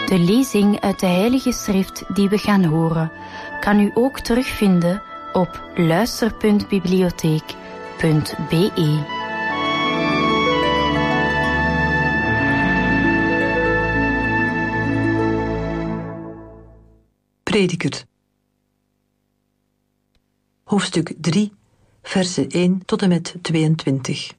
De lezing uit de Heilige Schrift die we gaan horen, kan u ook terugvinden op luister.bibliotheek.be. Prediker. Hoofdstuk 3, versen 1 tot en met 22.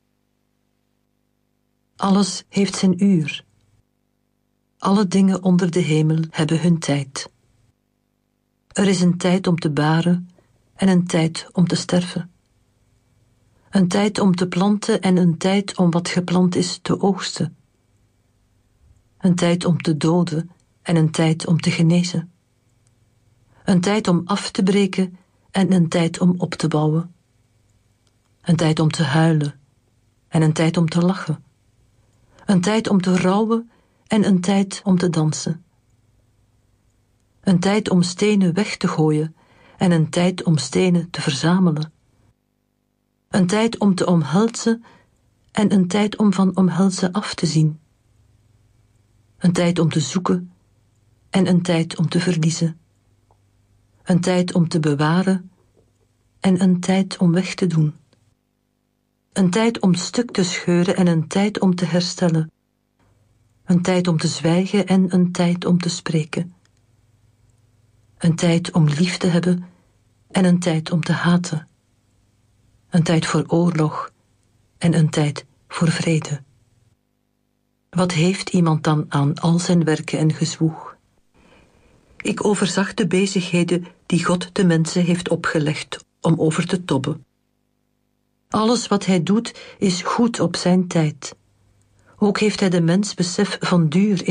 Alles heeft zijn uur. Alle dingen onder de hemel hebben hun tijd. Er is een tijd om te baren en een tijd om te sterven. Een tijd om te planten en een tijd om wat geplant is te oogsten. Een tijd om te doden en een tijd om te genezen. Een tijd om af te breken en een tijd om op te bouwen. Een tijd om te huilen en een tijd om te lachen. Een tijd om te rouwen en een tijd om te dansen. Een tijd om stenen weg te gooien en een tijd om stenen te verzamelen. Een tijd om te omhelzen en een tijd om van omhelzen af te zien. Een tijd om te zoeken en een tijd om te verliezen. Een tijd om te bewaren en een tijd om weg te doen. Een tijd om stuk te scheuren en een tijd om te herstellen. Een tijd om te zwijgen en een tijd om te spreken. Een tijd om lief te hebben en een tijd om te haten. Een tijd voor oorlog en een tijd voor vrede. Wat heeft iemand dan aan al zijn werken en gezwoeg? Ik overzag de bezigheden die God de mensen heeft opgelegd om over te tobben. Alles wat hij doet is goed op zijn tijd. Ook heeft hij de mens besef van duur